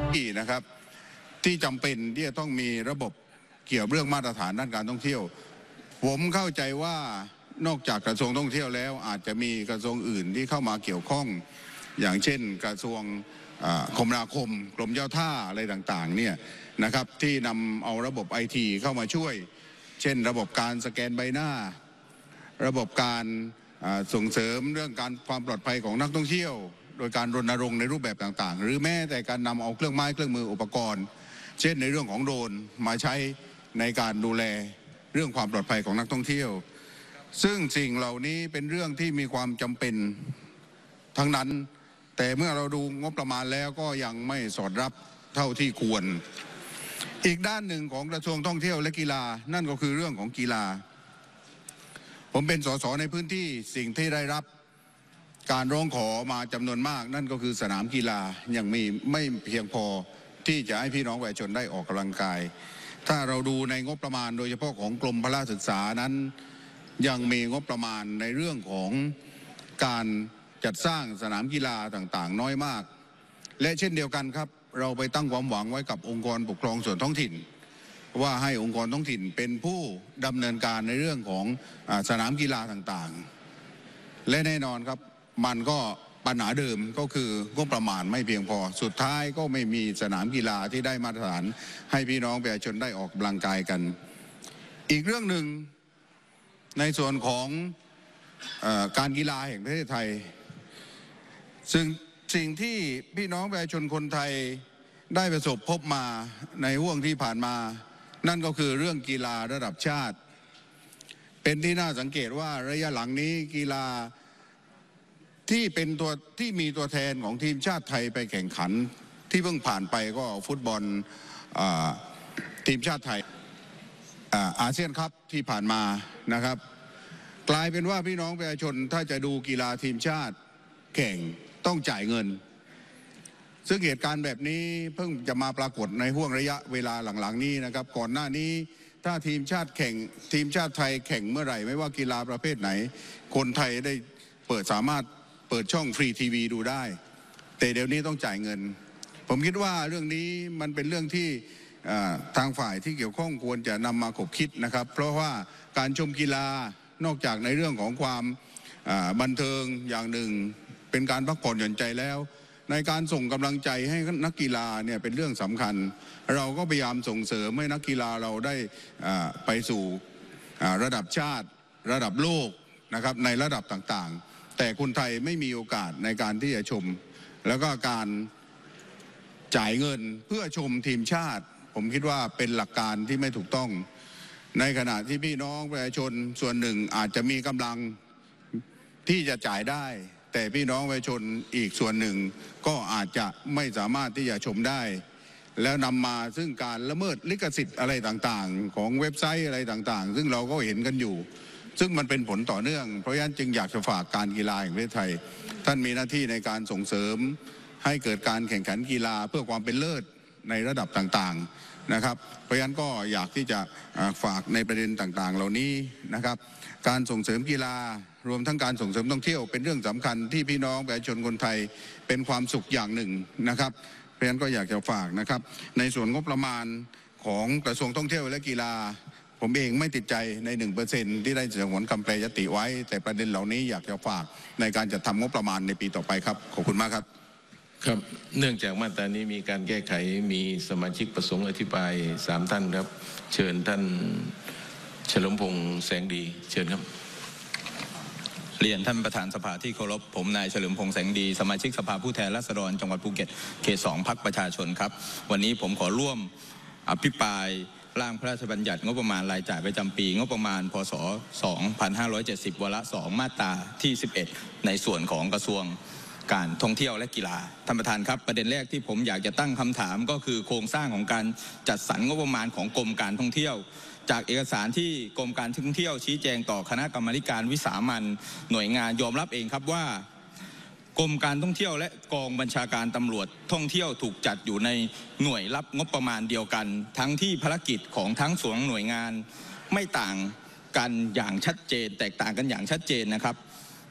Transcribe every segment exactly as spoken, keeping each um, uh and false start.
ที่นะครับที่จำเป็นที่จะต้องมีระบบเกี่ยวเรื่องมาตรฐานด้านการท่องเที่ยวผมเข้าใจว่านอกจากกระทรวงท่องเที่ยวแล้วอาจจะมีกระทรวงอื่นที่เข้ามาเกี่ยวข้องอย่างเช่นกระทรวงคมนาคมกรมเจ้าท่าอะไรต่างๆเนี่ยนะครับที่นำเอาระบบไอทีเข้ามาช่วยเช่นระบบการสแกนใบหน้าระบบการส่งเสริมเรื่องการความปลอดภัยของนักท่องเที่ยวโดยการรณรงค์ในรูปแบบต่างๆหรือแม้แต่การนำเอาเครื่องไม้เครื่องมืออุปกรณ์เช่นในเรื่องของโดรนมาใช้ในการดูแลเรื่องความปลอดภัยของนักท่องเที่ยวซึ่งสิ่งเหล่านี้เป็นเรื่องที่มีความจำเป็นทั้งนั้นแต่เมื่อเราดูงบประมาณแล้วก็ยังไม่สอดรับเท่าที่ควรอีกด้านหนึ่งของกระทรวงท่องเที่ยวและกีฬานั่นก็คือเรื่องของกีฬาผมเป็นสสในพื้นที่สิ่งที่ได้รับการร้องขอมาจำนวนมากนั่นก็คือสนามกีฬายังมีไม่เพียงพอที่จะให้พี่น้องประชาชนได้ออกกำลังกายถ้าเราดูในงบประมาณโดยเฉพาะของกรมพละศึกษานั้นยังมีงบประมาณในเรื่องของการจัดสร้างสนามกีฬาต่างๆน้อยมากและเช่นเดียวกันครับเราไปตั้งความหวังไว้กับองค์กรปกครองส่วนท้องถิ่นว่าให้องค์กรท้องถิ่นเป็นผู้ดำเนินการในเรื่องของสนามกีฬาต่างๆและแน่นอนครับมันก็ปัญหาเดิมก็คืองบประมาณไม่เพียงพอสุดท้ายก็ไม่มีสนามกีฬาที่ได้มาตรฐานให้พี่น้องประชาชนได้ออกกำลังกายกันอีกเรื่องหนึ่งในส่วนของเอ่อการกีฬาแห่งประเทศไทยซึ่งสิ่งที่พี่น้องประชาชนคนไทยได้ประสบพบมาในห่วงที่ผ่านมานั่นก็คือเรื่องกีฬาระดับชาติเป็นที่น่าสังเกตว่าระยะหลังนี้กีฬาที่เป็นตัวที่มีตัวแทนของทีมชาติไทยไปแข่งขันที่เพิ่งผ่านไปก็ฟุตบอลทีมชาติไทยอาเซียนคัพที่ผ่านมานะครับกลายเป็นว่าพี่น้องประชาชนถ้าจะดูกีฬาทีมชาติแข่งต้องจ่ายเงินซึ่งเหตุการณ์แบบนี้เพิ่งจะมาปรากฏในห่วงระยะเวลาหลังๆนี้นะครับก่อนหน้านี้ถ้าทีมชาติแข่งทีมชาติไทยแข่งเมื่อไหร่ไม่ว่ากีฬาประเภทไหนคนไทยได้เปิดสามารถเปิดช่องฟรีทีวีดูได้แต่เดี๋ยวนี้ต้องจ่ายเงินผมคิดว่าเรื่องนี้มันเป็นเรื่องที่ทางฝ่ายที่เกี่ยวข้องควรจะนำมาคบคิดนะครับเพราะว่าการชมกีฬานอกจากในเรื่องของความบันเทิงอย่างหนึ่งเป็นการพักผ่อนหย่อนใจแล้วในการส่งกำลังใจให้นักกีฬาเนี่ยเป็นเรื่องสำคัญเราก็พยายามส่งเสริมให้นักกีฬาเราได้ไปสู่ระดับชาติระดับโลกนะครับในระดับต่างๆแต่คนไทยไม่มีโอกาสในการที่จะชมแล้วก็การจ่ายเงินเพื่อชมทีมชาติผมคิดว่าเป็นหลักการที่ไม่ถูกต้องในขณะที่พี่น้องประชาชนส่วนหนึ่งอาจจะมีกำลังที่จะจ่ายได้แต่พี่น้องประชาชนอีกส่วนหนึ่งก็อาจจะไม่สามารถที่จะชมได้แล้วนำมาซึ่งการละเมิดลิขสิทธิ์อะไรต่างๆของเว็บไซต์อะไรต่างๆซึ่งเราก็เห็นกันอยู่ซึ่งมันเป็นผลต่อเนื่องเพราะฉะนั้นจึงอยากจะฝากการกีฬาแห่งประเทศไทยท่านมีหน้าที่ในการส่งเสริมให้เกิดการแข่งขันกีฬาเพื่อความเป็นเลิศในระดับต่างๆนะครับเพราะฉะนั้นก็อยากที่จะฝากในประเด็นต่างๆเหล่านี้นะครับการส่งเสริมกีฬารวมทั้งการส่งเสริมท่องเที่ยวเป็นเรื่องสำคัญที่พี่น้องประชาชนคนไทยเป็นความสุขอย่างหนึ่งนะครับเพราะฉะนั้นก็อยากจะฝากนะครับในส่วนงบประมาณของกระทรวงท่องเที่ยวและกีฬาผมเองไม่ติดใจในหนึ่งเปอร์เซ็นต์ที่ได้สงวนคำแปรยติไว้แต่ประเด็นเหล่านี้อยากจะฝากในการจัดทำงบประมาณในปีต่อไปครับขอบคุณมากครับครับเนื่องจากมาตรานี้มีการแก้ไขมีสมาชิกประสงค์อธิบายสามท่านครับเชิญท่านเฉลิมพงษ์แสงดีเชิญครับเรียนท่านประธานสภาที่เคารพผมนายเฉลิมพงษ์แสงดีสมาชิกสภาผู้แทนราษฎรจังหวัดภูเก็ตเขตสองพรรคประชาชนครับวันนี้ผมขอร่วมอภิปรายร่างพระราชบัญญัติงบประมาณรายจ่ายประจำปีงบประมาณพ.ศ. สองพันห้าร้อยเจ็ดสิบวาระสองมาตราที่สิบเอ็ดในส่วนของกระทรวงการท่องเที่ยวและกีฬาท่านประธานครับประเด็นแรกที่ผมอยากจะตั้งคำถามก็คือโครงสร้างของการจัดสรรงบประมาณของกรมการท่องเที่ยวจากเอกสารที่กรมการท่องเที่ยวชี้แจงต่อคณะกรรมาการวิสามัญหน่วยงานยอมรับเองครับว่ากรมการท่องเที่ยวและกองบัญชาการตำรวจท่องเที่ยวถูกจัดอยู่ในหน่วยรับงบประมาณเดียวกันทั้งที่ภารกิจของทั้งสองหน่วยงานไม่ต่างกันอย่างชัดเจนแตกต่างกันอย่างชัดเจนนะครับ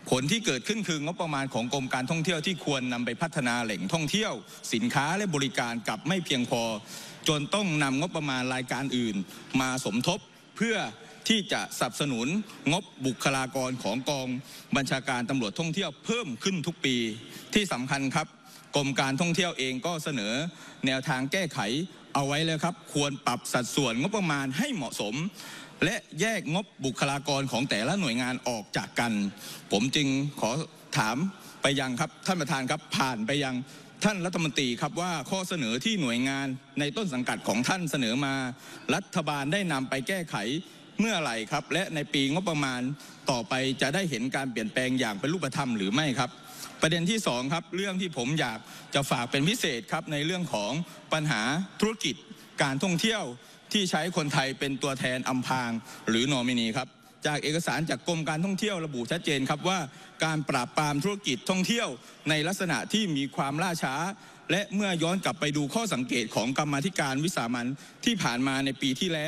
ผลที่เกิดขึ้นคืองบประมาณของกรมการท่องเที่ยวที่ควรนำไปพัฒนาแหล่งท่องเที่ยวสินค้าและบริการกลับไม่เพียงพอจนต้องนำงบประมาณรายการอื่นมาสมทบเพื่อที่จะสนับสนุนงบบุคลากรของกองบัญชาการตำรวจท่องเที่ยวเพิ่มขึ้นทุกปีที่สำคัญครับกรมการท่องเที่ยวเองก็เสนอแนวทางแก้ไขเอาไว้แล้วครับควรปรับสัดส่วนงบประมาณให้เหมาะสมและแยกงบบุคลากรของแต่ละหน่วยงานออกจากกันผมจึงขอถามไปยังครับท่านประธานครับผ่านไปยังท่านรัฐมนตรีครับว่าข้อเสนอที่หน่วยงานในต้นสังกัดของท่านเสนอมารัฐบาลได้นำไปแก้ไขเมื่อไหร่ครับและในปีงบประมาณต่อไปจะได้เห็นการเปลี่ยนแปลงอย่างเป็นรูปธรรมหรือไม่ครับประเด็นที่สองครับเรื่องที่ผมอยากจะฝากเป็นพิเศษครับในเรื่องของปัญหาธุรกิจการท่องเที่ยวที่ใช้คนไทยเป็นตัวแทนอำพรางหรือนอมินีครับจากเอกสารจากกรมการท่องเที่ยวระบุชัดเจนครับว่าการปราบปรามธุรกิจท่องเที่ยวในลักษณะที่มีความล่าช้าและเมื่อย้อนกลับไปดูข้อสังเกตของกรรมาธิการวิสามัญที่ผ่านมาในปีที่แล้ว